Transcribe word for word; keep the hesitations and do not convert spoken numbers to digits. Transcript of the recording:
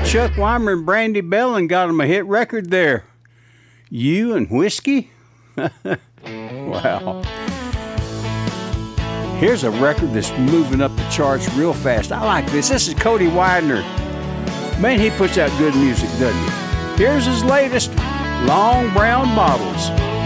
Chuck Weimer and Brandy Belling got him a hit record there. You and Whiskey? Wow. Here's a record that's moving up the charts real fast. I like this. This is Cody Widener. Man, he puts out good music, doesn't he? Here's his latest, Long Brown Bottles.